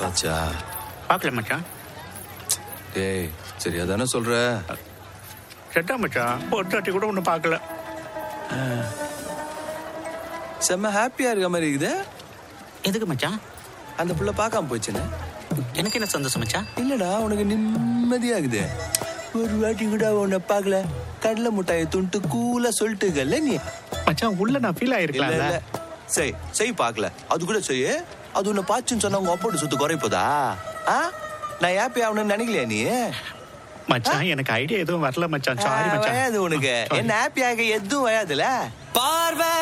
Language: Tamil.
பாச்சா? பார்க்கல மச்சான். டேய் சரியா தானே சொல்ற? செட்டா மச்சான், பொட்டாட்டி கூட ஒன்றும் பார்க்கல. செம்ம ஹாப்பியா இருக்க மாதிரி இருக்குது. எதுக்கு மச்சான்? அந்த புள்ள பார்க்காம போச்சுன்னு. எனக்கு என்ன சந்தோஷம் மச்சான்? இல்லடா உனக்கு நிம்மதியாகுது. ஒரு வாட்டி கூட உன்னை பார்க்கல, கடலை முட்டாயை துண்டு கூலா சொல்லிட்டுக்கல்ல நீ. மச்சான் உள்ள நான் ஃபீல் ஆயிருக்கல. செய் பார்க்கல, அது கூட செய்ய. அது உன்னை பாச்சுன்னு சொன்னா உங்க அப்போட சொத்து குறைப்போதா? நான் ஹாப்பி ஆகணும்னு நினைக்கலையா நீ? மச்சான் எனக்கு ஐடியா எதுவும் வரல மச்சான். சாரி மச்சான். வயாது உனக்கு. என்ன ஹாப்பி ஆக எதுவும் வயாதுல. பார்வை